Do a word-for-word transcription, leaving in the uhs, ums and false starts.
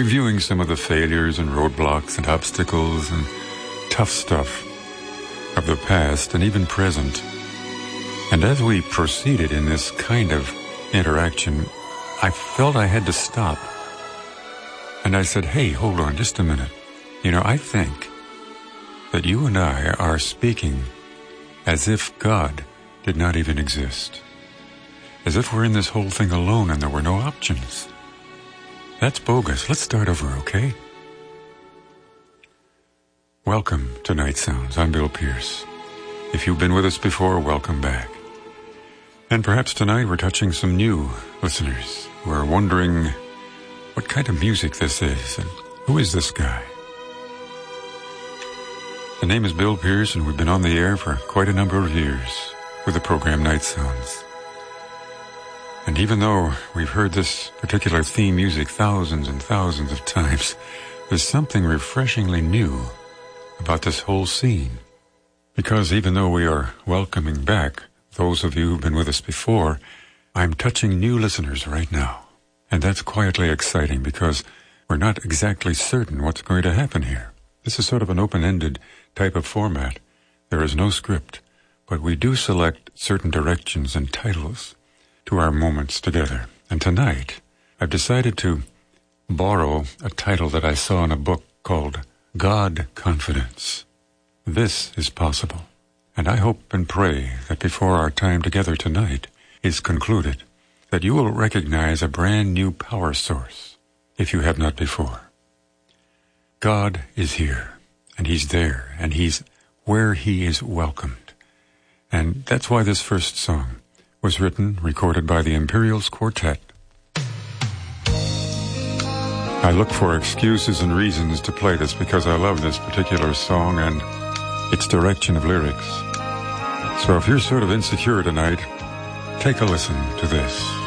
reviewing some of the failures and roadblocks and obstacles and tough stuff of the past and even present. And as we proceeded in this kind of interaction, I felt I had to stop. And I said, hey, hold on just a minute. You know, I think that you and I are speaking as if God did not even exist. As if we're in this whole thing alone and there were no options. That's bogus. Let's start over, okay? Welcome to Night Sounds. I'm Bill Pierce. If you've been with us before, welcome back. And perhaps tonight we're touching some new listeners who are wondering what kind of music this is and who is this guy? The name is Bill Pierce, and we've been on the air for quite a number of years with the program Night Sounds. And even though we've heard this particular theme music thousands and thousands of times, there's something refreshingly new about this whole scene. Because even though we are welcoming back those of you who've been with us before, I'm touching new listeners right now. And that's quietly exciting because we're not exactly certain what's going to happen here. This is sort of an open-ended type of format. There is no script, but we do select certain directions and titles to our moments together. And tonight, I've decided to borrow a title that I saw in a book called God Confidence. This is possible. And I hope and pray that before our time together tonight is concluded, that you will recognize a brand new power source, if you have not before. God is here, and He's there, and He's where He is welcomed. And that's why this first song was written, recorded by the Imperials Quartet. I look for excuses and reasons to play this because I love this particular song and its direction of lyrics. So if you're sort of insecure tonight, take a listen to this.